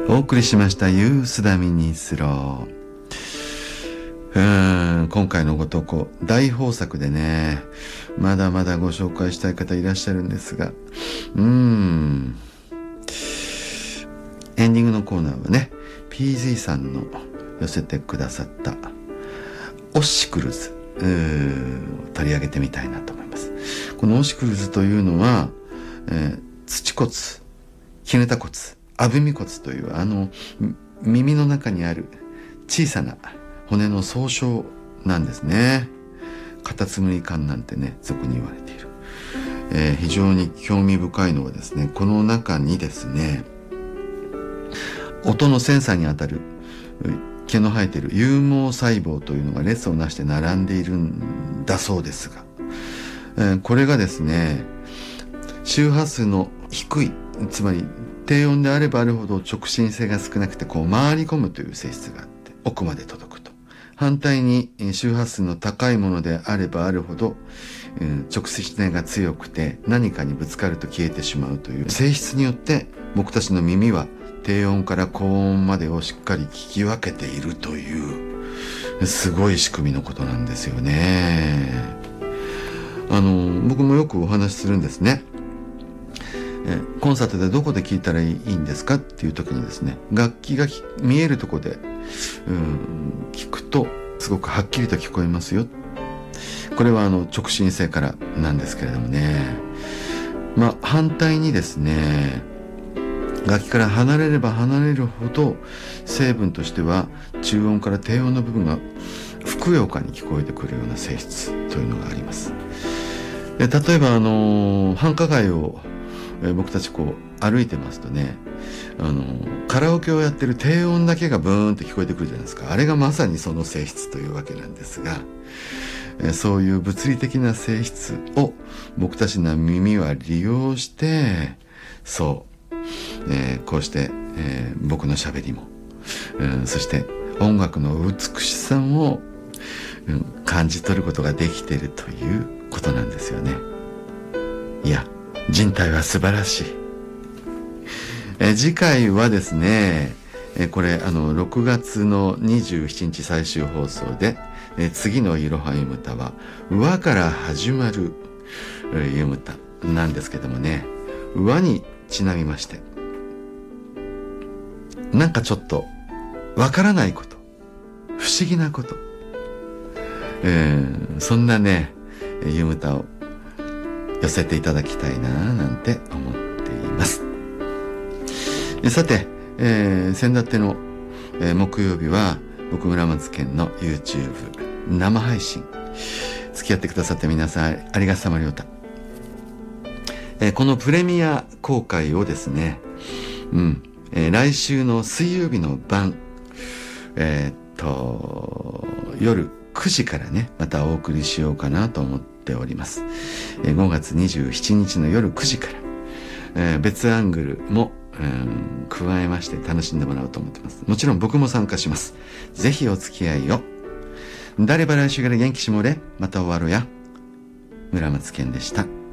お送りしましたユースダミニスロー。今回のご投稿大豊作でね、まだまだご紹介したい方いらっしゃるんですが、エンディングのコーナーはね、PZ さんの寄せてくださったオシクルズ取り上げてみたいなと思います。このオシクルズというのは、土骨、キヌタ骨、アブミ骨という耳の中にある小さな骨の総称なんですね。カタツムリ管なんてね、俗に言われている。非常に興味深いのはですね、この中にですね、音のセンサーにあたる毛の生えている有毛細胞というのが列をなして並んでいるんだそうですが、これがですね、周波数の低い、つまり低音であればあるほど直進性が少なくて回り込むという性質があって奥まで届くと。反対に周波数の高いものであればあるほど、直進性が強くて何かにぶつかると消えてしまうという性質によって僕たちの耳は低音から高音までをしっかり聞き分けているというすごい仕組みのことなんですよね。僕もよくお話しするんですね。コンサートでどこで聴いたらいいんですかっていう時にですね、楽器が見えるとこで聞くとすごくはっきりと聞こえますよ。これは直進性からなんですけれどもね。反対にですね、楽器から離れれば離れるほど成分としては中音から低音の部分がふくよかに聞こえてくるような性質というのがあります。例えば繁華街を僕たち歩いてますとね、カラオケをやってる低音だけがブーンって聞こえてくるじゃないですか。あれがまさにその性質というわけなんですが、そういう物理的な性質を僕たちの耳は利用して、こうして、僕の喋りも、そして音楽の美しさも、感じ取ることができているということなんですよね。いや、人体は素晴らしい。次回はですね、これ6月の27日最終放送で、次のいろはゆむたは和から始まるゆむたなんですけどもね、和にちなみまして、なんかちょっとわからないこと、不思議なこと、そんなねゆむたを寄せていただきたいななんて思っています。さて、先だっての、木曜日は僕村松健の YouTube 生配信付き合ってくださって皆さんありがさまりょうた。このプレミア公開をですね、来週の水曜日の晩、夜9時からねまたお送りしようかなと思っております。5月27日の夜9時から、別アングルも、加えまして楽しんでもらおうと思ってます。もちろん僕も参加します。ぜひお付き合いを。誰ば来週から元気しもれ、また終わろうや。村松健でした。